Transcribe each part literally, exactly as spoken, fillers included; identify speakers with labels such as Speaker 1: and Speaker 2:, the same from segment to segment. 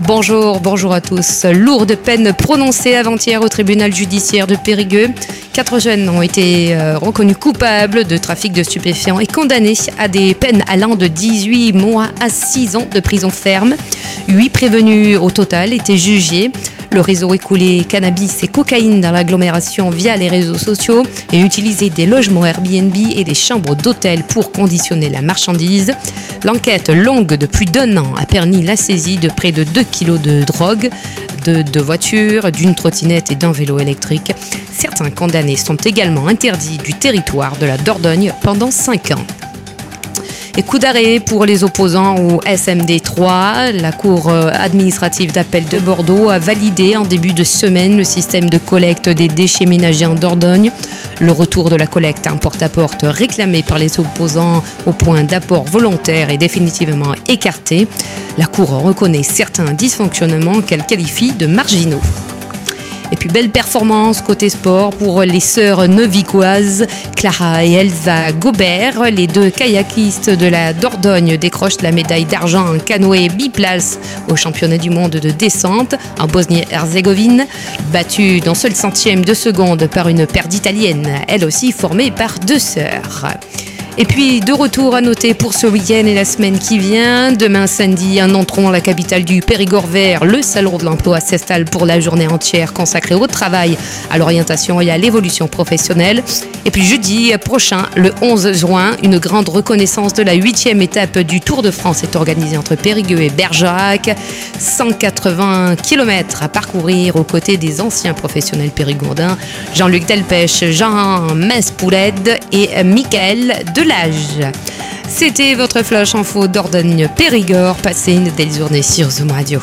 Speaker 1: Bonjour, bonjour à tous. Lourde peine prononcée avant-hier au tribunal judiciaire de Périgueux. Quatre jeunes ont été euh, reconnus coupables de trafic de stupéfiants et condamnés à des peines allant de dix-huit mois à six ans de prison ferme. Huit prévenus au total étaient jugés. Le réseau écoulait cannabis et cocaïne dans l'agglomération via les réseaux sociaux et utilisait des logements Airbnb et des chambres d'hôtel pour conditionner la marchandise. L'enquête longue de plus d'un an a permis la saisie de près de deux kilos de drogue, de deux voitures, d'une trottinette et d'un vélo électrique. Certains condamnés sont également interdits du territoire de la Dordogne pendant cinq ans. Et coup d'arrêt pour les opposants au S M D trois. La Cour administrative d'appel de Bordeaux a validé en début de semaine le système de collecte des déchets ménagers en Dordogne. Le retour de la collecte en porte-à-porte réclamé par les opposants au point d'apport volontaire est définitivement écarté. La Cour reconnaît certains dysfonctionnements qu'elle qualifie de marginaux. Et puis belle performance côté sport pour les sœurs novicoises Clara et Elsa Gobert. Les deux kayakistes de la Dordogne décrochent la médaille d'argent en canoë biplace au championnat du monde de descente en Bosnie-Herzégovine. Battue d'un seul centième de seconde par une paire d'Italiennes, elle aussi formée par deux sœurs. Et puis, de retour à noter pour ce week-end et la semaine qui vient. Demain, samedi, en entrant la capitale du Périgord vert, le salon de l'emploi s'installe pour la journée entière consacrée au travail, à l'orientation et à l'évolution professionnelle. Et puis, jeudi prochain, le onze juin, une grande reconnaissance de la huitième étape du Tour de France est organisée entre Périgueux et Bergerac. cent quatre-vingts kilomètres à parcourir aux côtés des anciens professionnels périgourdins Jean-Luc Delpech, Jean Mespouled et Michael de l'âge. C'était votre flash info Dordogne Périgord. Passez une belle journée sur Zoom Radio.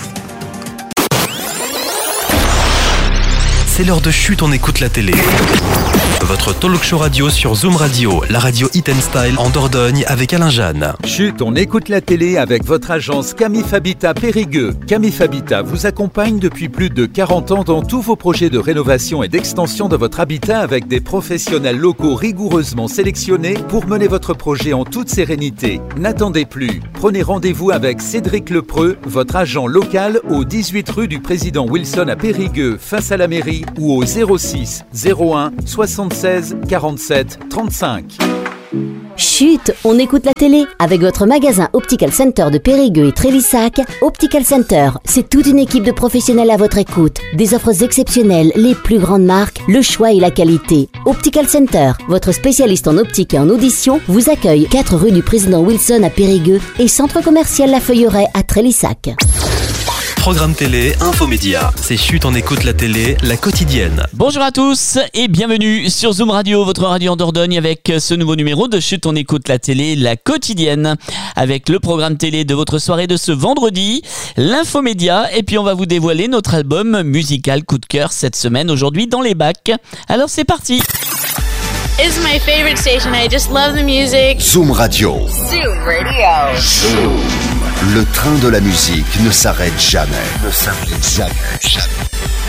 Speaker 2: C'est l'heure de chute, on écoute la télé. Votre talk show radio sur Zoom Radio, la radio Hit and Style en Dordogne avec Alain Jeanne.
Speaker 3: Chut, on écoute la télé avec votre agence Camif Habitat Périgueux. Camif Habitat vous accompagne depuis plus de quarante ans dans tous vos projets de rénovation et d'extension de votre habitat avec des professionnels locaux rigoureusement sélectionnés pour mener votre projet en toute sérénité. N'attendez plus. Prenez rendez-vous avec Cédric Lepreux, votre agent local au dix-huit rue du Président Wilson à Périgueux, face à la mairie, ou au zéro six zéro un soixante-seize quarante-sept trente-cinq.
Speaker 4: Chut, on écoute la télé avec votre magasin Optical Center de Périgueux et Trélissac. Optical Center, c'est toute une équipe de professionnels à votre écoute. Des offres exceptionnelles, les plus grandes marques, le choix et la qualité. Optical Center, votre spécialiste en optique et en audition, vous accueille quatre rue du Président Wilson à Périgueux et centre commercial La Feuilleraie à Trélissac.
Speaker 2: Programme télé, infomédia. C'est Chut, on écoute la télé, la quotidienne.
Speaker 5: Bonjour à tous et bienvenue sur Zoom Radio, votre radio en Dordogne avec ce nouveau numéro de Chut, on écoute la télé, la quotidienne. Avec le programme télé de votre soirée de ce vendredi, l'infomédia. Et puis on va vous dévoiler notre album musical coup de cœur cette semaine, aujourd'hui dans les bacs. Alors c'est parti.
Speaker 6: It's my favorite station. I just love the music.
Speaker 7: Zoom Radio.
Speaker 6: Zoom Radio.
Speaker 7: Zoom. Le train de la musique ne s'arrête jamais. Ne s'arrête jamais. Jamais.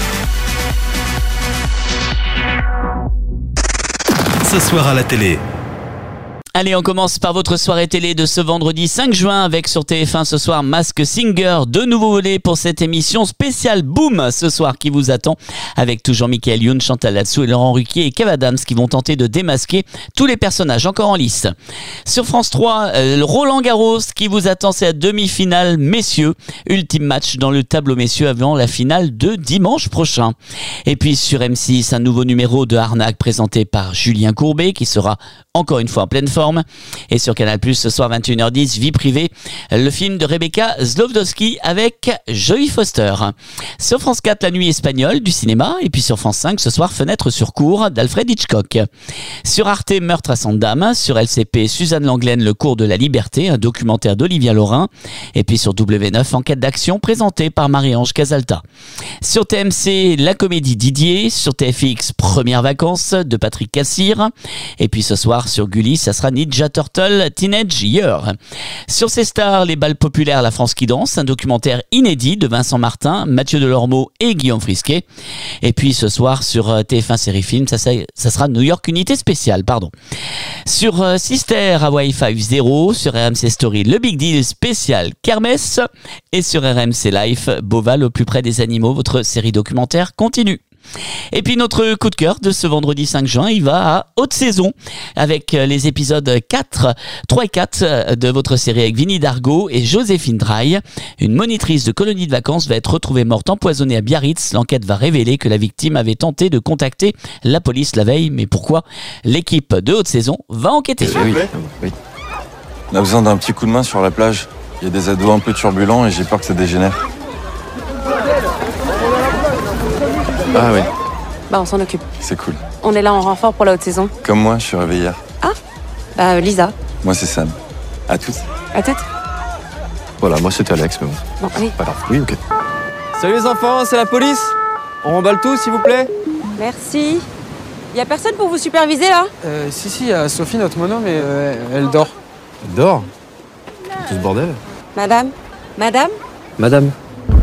Speaker 2: Ce soir à la télé.
Speaker 5: Allez, on commence par votre soirée télé de ce vendredi cinq juin avec sur T F un ce soir Mask Singer, deux nouveaux volets pour cette émission spéciale Boom ce soir qui vous attend avec toujours Michael Youn, Chantal Latsou et Laurent Ruquier et Kev Adams qui vont tenter de démasquer tous les personnages encore en lice. Sur France trois, euh, Roland Garros qui vous attend, c'est la demi-finale messieurs, ultime match dans le tableau messieurs avant la finale de dimanche prochain. Et puis sur M six, un nouveau numéro de Arnaque présenté par Julien Courbet qui sera encore une fois en pleine forme. Et sur Canal plus, ce soir vingt et une heures dix, Vie privée, le film de Rebecca Zlotowski avec Jodie Foster. Sur France quatre, La nuit espagnole du cinéma. Et puis sur France cinq, ce soir, Fenêtre sur cour d'Alfred Hitchcock. Sur Arte, Meurtre à Sainte-Dame. Sur L C P, Suzanne Langlaine, Le cours de la liberté, un documentaire d'Olivia Laurin. Et puis sur W neuf, Enquête d'action présentée par Marie-Ange Casalta. Sur T M C, La comédie Didier. Sur T F X, Premières vacances de Patrick Cassir. Et puis ce soir, sur Gulli, ça sera sera Ninja Turtle Teenage Year. Sur ces stars, les balles populaires La France qui danse, un documentaire inédit de Vincent Martin, Mathieu Delormeau et Guillaume Frisquet. Et puis ce soir sur T F un Série Film, ça, ça, ça sera New York Unité Spéciale, pardon. Sur euh, Sister, Hawaii Five-Zero, sur R M C Story, le Big Deal spécial Kermesse, et sur R M C Life, Beauval au plus près des animaux, votre série documentaire continue. Et puis notre coup de cœur de ce vendredi cinq juin, il va à Haute Saison avec les épisodes quatre, trois et quatre de votre série avec Vinnie Dargaud et Joséphine Draille. Une monitrice de colonie de vacances va être retrouvée morte empoisonnée à Biarritz. L'enquête va révéler que la victime avait tenté de contacter la police la veille. Mais pourquoi? L'équipe de Haute Saison va enquêter.
Speaker 8: Euh, oui, oui. On a besoin d'un petit coup de main sur la plage. Il y a des ados un peu turbulents et j'ai peur que ça dégénère. Ah oui.
Speaker 9: Bah on s'en occupe.
Speaker 8: C'est cool.
Speaker 9: On est là en renfort pour la haute saison.
Speaker 8: Comme moi, je suis réveillé hier.
Speaker 9: Ah Bah euh, Lisa.
Speaker 8: Moi c'est Sam. À toutes.
Speaker 9: À toutes.
Speaker 10: Voilà, moi c'était Alex, mais bon.
Speaker 9: Bon, allez.
Speaker 10: Pas grave. Oui, ok.
Speaker 11: Salut les enfants, c'est la police. On remballe tout s'il vous plaît.
Speaker 9: Merci. Y a personne pour vous superviser là?
Speaker 11: Euh, si, si, y a Sophie, notre mono, mais euh, elle dort.
Speaker 10: Elle dort? Tout ce bordel?
Speaker 9: Madame Madame
Speaker 10: Madame.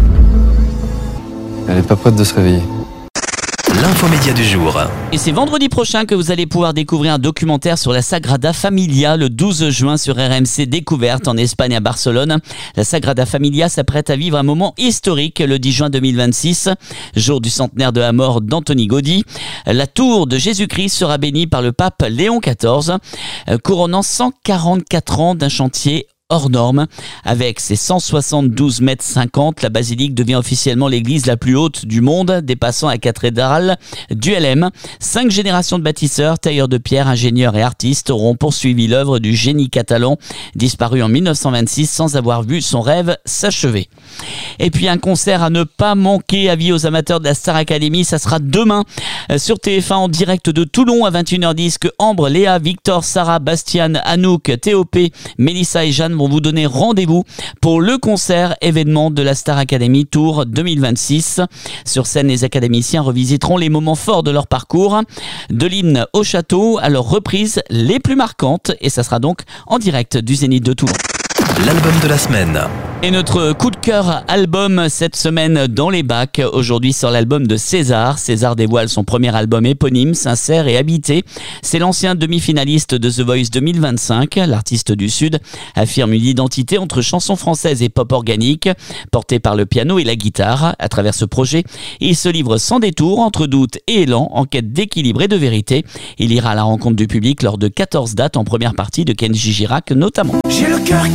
Speaker 10: Elle est pas prête de se réveiller.
Speaker 2: L'infomédia du jour.
Speaker 5: Et c'est vendredi prochain que vous allez pouvoir découvrir un documentaire sur la Sagrada Familia le douze juin sur R M C Découverte en Espagne à Barcelone. La Sagrada Familia s'apprête à vivre un moment historique le dix juin deux mille vingt-six, jour du centenaire de la mort d'Antoni Gaudí. La tour de Jésus-Christ sera bénie par le pape Léon quatorze, couronnant cent quarante-quatre ans d'un chantier hors norme. Avec ses cent soixante-douze mètres cinquante, la basilique devient officiellement l'église la plus haute du monde, dépassant la cathédrale du L M. Cinq générations de bâtisseurs, tailleurs de pierre, ingénieurs et artistes auront poursuivi l'œuvre du génie catalan, disparu en mille neuf cent vingt-six sans avoir vu son rêve s'achever. Et puis un concert à ne pas manquer, avis aux amateurs de la Star Academy, ça sera demain sur T F un en direct de Toulon à vingt et une heures dix que Ambre, Léa, Victor, Sarah, Bastian, Anouk, T O P, Mélissa et Jeanne vont vous donner rendez-vous pour le concert événement de la Star Academy Tour deux mille vingt-six. Sur scène, les académiciens revisiteront les moments forts de leur parcours, de l'hymne au château à leurs reprises les plus marquantes, et ça sera donc en direct du Zénith de Toulon.
Speaker 2: L'album de la semaine.
Speaker 5: Et notre coup de cœur album cette semaine dans les bacs. Aujourd'hui sur l'album de César. César dévoile son premier album éponyme, sincère et habité. C'est l'ancien demi-finaliste de The Voice deux mille vingt-cinq. L'artiste du Sud affirme une identité entre chansons françaises et pop organique, portée par le piano et la guitare. À travers ce projet, il se livre sans détour, entre doute et élan, en quête d'équilibre et de vérité. Il ira à la rencontre du public lors de quatorze dates en première partie de Kenji Girac notamment.
Speaker 12: J'ai le cœur